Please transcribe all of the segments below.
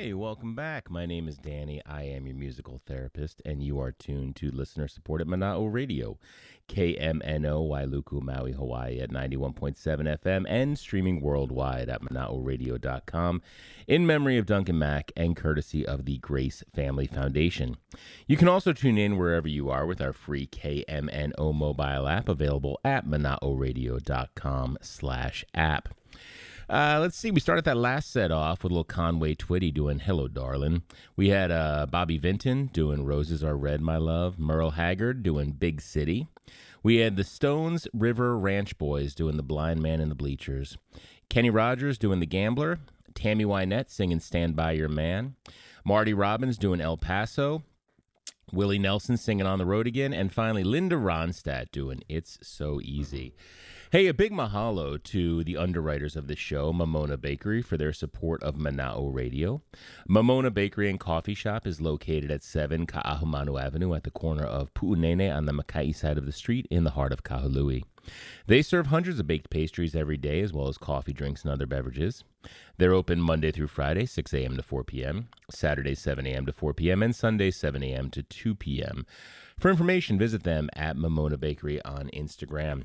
Hey, welcome back. My name is Danny. I am your musical therapist, and you are tuned to listener-supported Mana'o Radio, KMNO, Wailuku, Maui, Hawaii at 91.7 FM and streaming worldwide at mana'oradio.com in memory of Duncan Mack and courtesy of the Grace Family Foundation. You can also tune in wherever you are with our free KMNO mobile app available at mana'oradio.com/app. Let's see. We started that last set off with a little Conway Twitty doing Hello, Darlin'. We had Bobby Vinton doing Roses Are Red, My Love. Merle Haggard doing Big City. We had the Stones River Ranch Boys doing The Blind Man in the Bleachers. Kenny Rogers doing The Gambler. Tammy Wynette singing Stand By Your Man. Marty Robbins doing El Paso. Willie Nelson singing On the Road Again. And finally, Linda Ronstadt doing It's So Easy. Hey, a big mahalo to the underwriters of the show, Mamona Bakery, for their support of Mana'o Radio. Mamona Bakery and Coffee Shop is located at 7 Ka'ahumanu Avenue at the corner of Pu'unene on the Makai side of the street in the heart of Kahului. They serve hundreds of baked pastries every day, as well as coffee, drinks, and other beverages. They're open Monday through Friday, 6 a.m. to 4 p.m., Saturday, 7 a.m. to 4 p.m., and Sunday, 7 a.m. to 2 p.m. For information, visit them at Mamona Bakery on Instagram.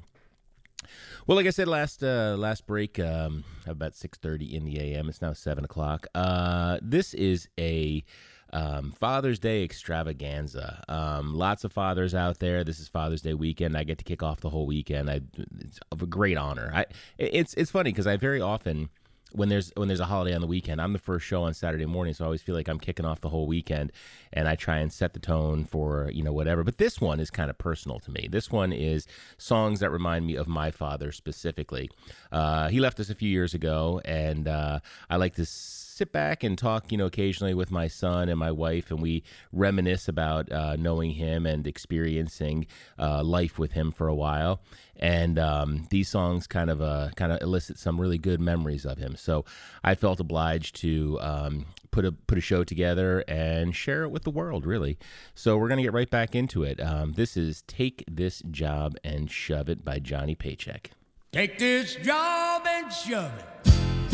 Well, like I said last break, about 6:30 in the a.m. It's now 7 o'clock. This is a Father's Day extravaganza. Lots of fathers out there. This is Father's Day weekend. I get to kick off the whole weekend. It's of a great honor. It's funny because I very often, when there's a holiday on the weekend, I'm the first show on Saturday morning, so I always feel like I'm kicking off the whole weekend, and I try and set the tone for, whatever. But this one is kind of personal to me. This one is songs that remind me of my father specifically. He left us a few years ago, and I like to sit back and talk, occasionally with my son and my wife, and we reminisce about knowing him and experiencing life with him for a while. And these songs kind of elicit some really good memories of him. So I felt obliged to put a show together and share it with the world, really. So we're gonna get right back into it. This is "Take This Job and Shove It" by Johnny Paycheck. Take this job and shove it.